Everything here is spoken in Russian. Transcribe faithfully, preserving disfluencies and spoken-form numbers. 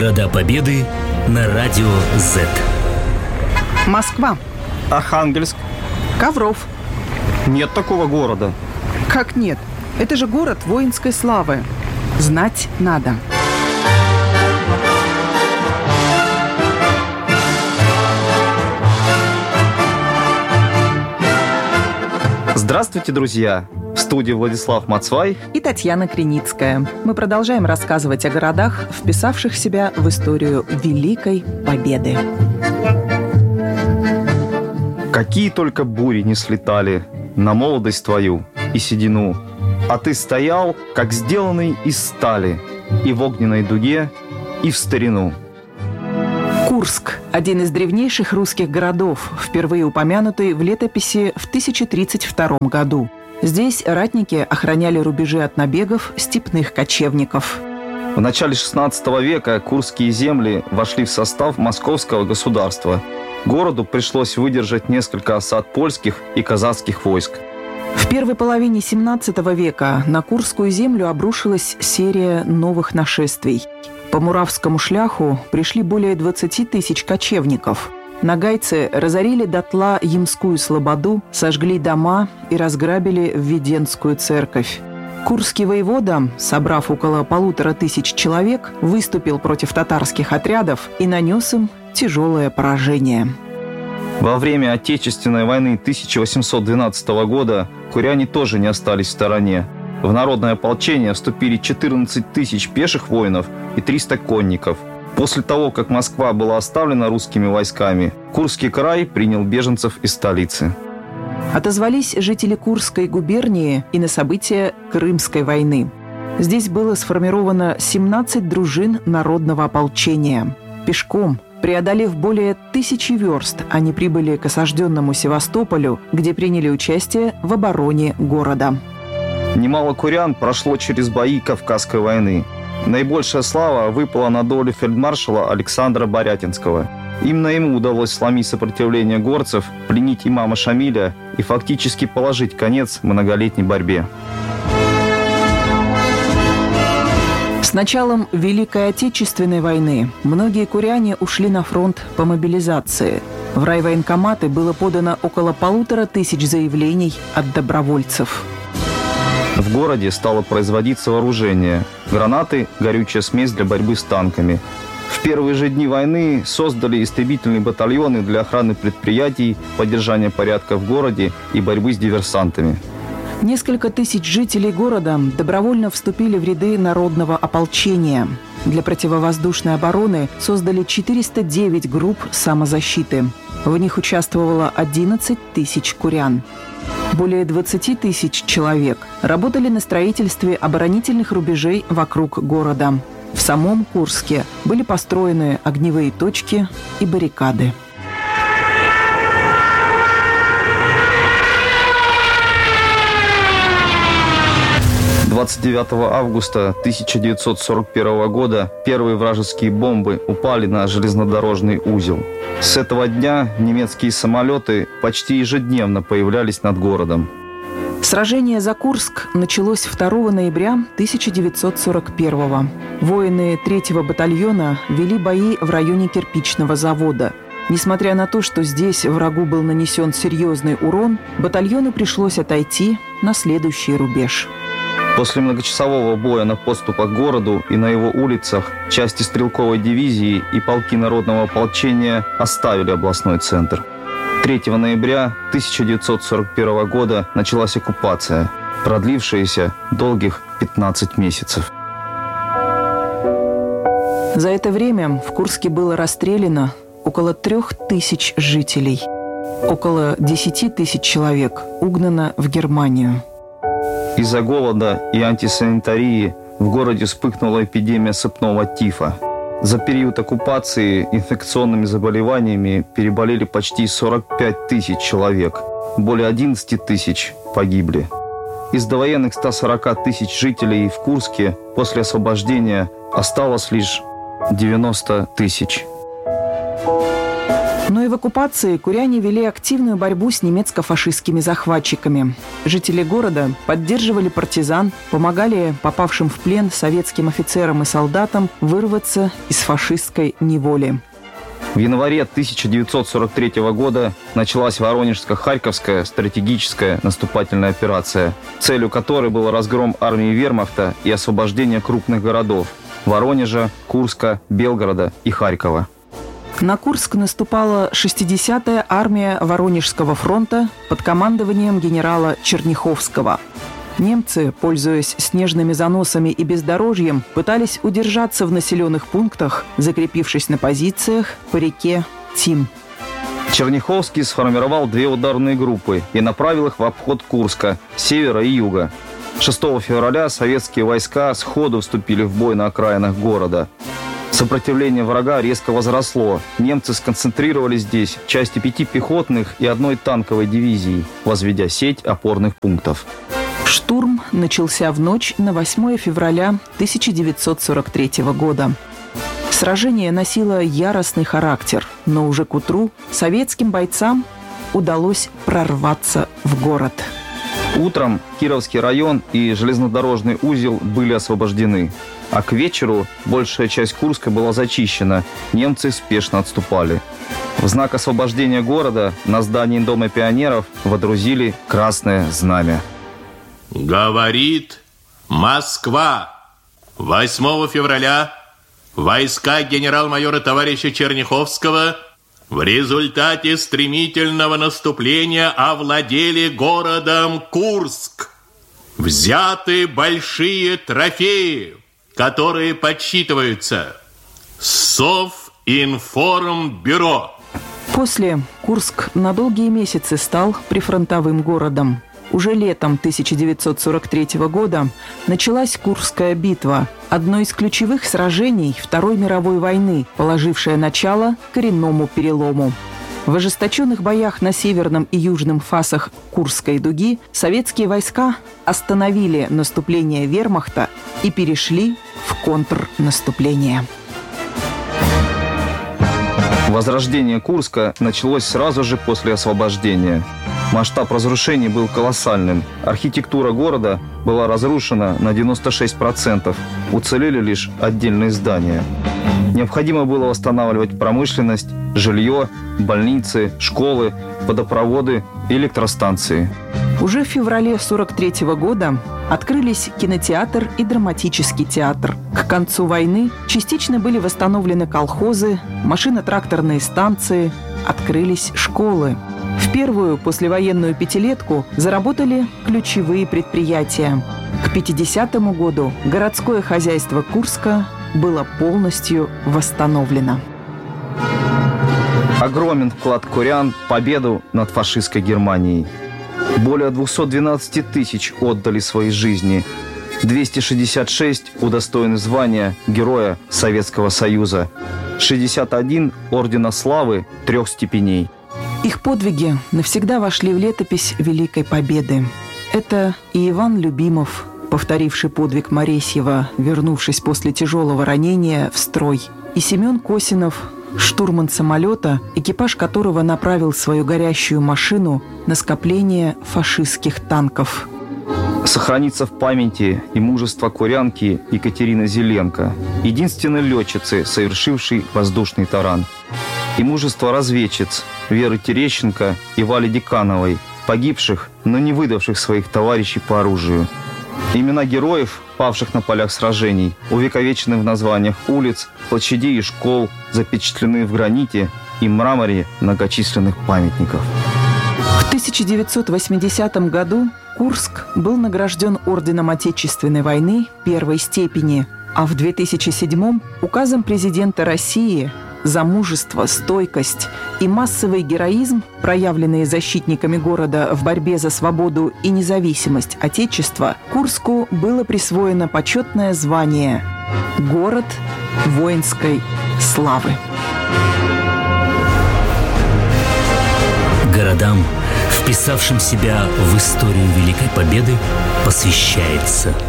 Города Победы на радио Z. Москва. Архангельск. Ковров. Нет такого города. Как нет? Это же город воинской славы. Знать надо. Здравствуйте, друзья! В студии Владислав Мацвай и Татьяна Криницкая. Мы продолжаем рассказывать о городах, вписавших себя в историю Великой Победы. Какие только бури не слетали на молодость твою и седину, а ты стоял, как сделанный из стали, и в огненной дуге, и в старину. Курск – один из древнейших русских городов, впервые упомянутый в летописи в тысяча тридцать втором году. Здесь ратники охраняли рубежи от набегов степных кочевников. В начале шестнадцатого века курские земли вошли в состав Московского государства. Городу пришлось выдержать несколько осад польских и казацких войск. В первой половине семнадцатого века на Курскую землю обрушилась серия новых нашествий. По Муравскому шляху пришли более двадцати тысяч кочевников. Нагайцы разорили дотла Ямскую слободу, сожгли дома и разграбили Введенскую церковь. Курский воевода, собрав около полутора тысяч человек, выступил против татарских отрядов и нанес им тяжелое поражение. Во время Отечественной войны тысяча восемьсот двенадцатого года куряне тоже не остались в стороне. В народное ополчение вступили четырнадцать тысяч пеших воинов и триста конников. После того, как Москва была оставлена русскими войсками, Курский край принял беженцев из столицы. Отозвались жители Курской губернии и на события Крымской войны. Здесь было сформировано семнадцать дружин народного ополчения. Пешком, преодолев более тысячи верст, они прибыли к осажденному Севастополю, где приняли участие в обороне города. Немало курян прошло через бои Кавказской войны. Наибольшая слава выпала на долю фельдмаршала Александра Борятинского. Именно ему удалось сломить сопротивление горцев, пленить имама Шамиля и фактически положить конец многолетней борьбе. С началом Великой Отечественной войны многие куряне ушли на фронт по мобилизации. В райвоенкоматы было подано около полутора тысяч заявлений от добровольцев. В городе стало производиться вооружение – гранаты, горючая смесь для борьбы с танками. В первые же дни войны создали истребительные батальоны для охраны предприятий, поддержания порядка в городе и борьбы с диверсантами. Несколько тысяч жителей города добровольно вступили в ряды народного ополчения. Для противовоздушной обороны создали четыреста девять групп самозащиты. В них участвовало одиннадцать тысяч курян. Более двадцати тысяч человек работали на строительстве оборонительных рубежей вокруг города. В самом Курске были построены огневые точки и баррикады. двадцать девятого августа тысяча девятьсот сорок первого года первые вражеские бомбы упали на железнодорожный узел. С этого дня немецкие самолеты почти ежедневно появлялись над городом. Сражение за Курск началось второго ноября тысяча девятьсот сорок первого. Воины третьего батальона вели бои в районе кирпичного завода. Несмотря на то, что здесь врагу был нанесен серьезный урон, батальону пришлось отойти на следующий рубеж. После многочасового боя на подступах к городу и на его улицах части стрелковой дивизии и полки народного ополчения оставили областной центр. третьего ноября тысяча девятьсот сорок первого года началась оккупация, продлившаяся долгих пятнадцать месяцев. За это время в Курске было расстреляно около трех тысяч жителей. Около десяти тысяч человек угнано в Германию. Из-за голода и антисанитарии в городе вспыхнула эпидемия сыпного тифа. За период оккупации инфекционными заболеваниями переболели почти сорок пять тысяч человек. Более одиннадцать тысяч погибли. Из довоенных ста сорока тысяч жителей в Курске после освобождения осталось лишь девяносто тысяч. Но и в оккупации куряне вели активную борьбу с немецко-фашистскими захватчиками. Жители города поддерживали партизан, помогали попавшим в плен советским офицерам и солдатам вырваться из фашистской неволи. В январе тысяча девятьсот сорок третьего года началась Воронежско-Харьковская стратегическая наступательная операция, целью которой был разгром армии вермахта и освобождение крупных городов – Воронежа, Курска, Белгорода и Харькова. На Курск наступала шестидесятая армия Воронежского фронта под командованием генерала Черняховского. Немцы, пользуясь снежными заносами и бездорожьем, пытались удержаться в населенных пунктах, закрепившись на позициях по реке Тим. Черняховский сформировал две ударные группы и направил их в обход Курска с севера и юга. шестого февраля советские войска сходу вступили в бой на окраинах города. Сопротивление врага резко возросло. Немцы сконцентрировали здесь части пяти пехотных и одной танковой дивизии, возведя сеть опорных пунктов. Штурм начался в ночь на восьмое февраля тысяча девятьсот сорок третьего года. Сражение носило яростный характер, но уже к утру советским бойцам удалось прорваться в город. Утром Кировский район и железнодорожный узел были освобождены, а к вечеру большая часть Курска была зачищена, немцы спешно отступали. В знак освобождения города на здании Дома пионеров водрузили красное знамя. Говорит Москва. восьмого февраля войска генерал-майора товарища Черняховского в результате стремительного наступления овладели городом Курск. Взяты большие трофеи, которые подсчитываются. Совинформбюро. После Курск на долгие месяцы стал прифронтовым городом. Уже летом тысяча девятьсот сорок третьего года началась Курская битва, одно из ключевых сражений Второй мировой войны, положившее начало коренному перелому. В ожесточенных боях на северном и южном фасах Курской дуги советские войска остановили наступление вермахта и перешли в контрнаступление. Возрождение Курска началось сразу же после освобождения. Масштаб разрушений был колоссальным. Архитектура города была разрушена на девяносто шесть процентов. Уцелели лишь отдельные здания. Необходимо было восстанавливать промышленность, жилье, больницы, школы, водопроводы и электростанции. Уже в феврале сорок третьего года открылись кинотеатр и драматический театр. К концу войны частично были восстановлены колхозы, машино-тракторные станции, открылись школы. В первую послевоенную пятилетку заработали ключевые предприятия. К пятидесятому году городское хозяйство Курска было полностью восстановлено. Огромен вклад курян в победу над фашистской Германией. Более двухсот двенадцати тысяч отдали свои жизни. двести шестьдесят шесть удостоены звания Героя Советского Союза. шестьдесят один ордена славы трех степеней. Их подвиги навсегда вошли в летопись Великой Победы. Это и Иван Любимов, повторивший подвиг Моресьева, вернувшись после тяжелого ранения в строй, и Семен Косинов, штурман самолета, экипаж которого направил свою горящую машину на скопление фашистских танков. Сохранится в памяти и мужество курянки Екатерины Зеленко, единственной летчицы, совершившей воздушный таран, и мужество разведчиц Веры Терещенко и Вали Декановой, погибших, но не выдавших своих товарищей по оружию. Имена героев, павших на полях сражений, увековечены в названиях улиц, площадей и школ, запечатлены в граните и мраморе многочисленных памятников. В тысяча девятьсот восьмидесятом году Курск был награжден Орденом Отечественной войны первой степени, а в две тысячи седьмом указом президента России за мужество, стойкость и массовый героизм, проявленные защитниками города в борьбе за свободу и независимость Отечества, Курску было присвоено почетное звание «Город воинской славы». Городам, вписавшим себя в историю Великой Победы, посвящается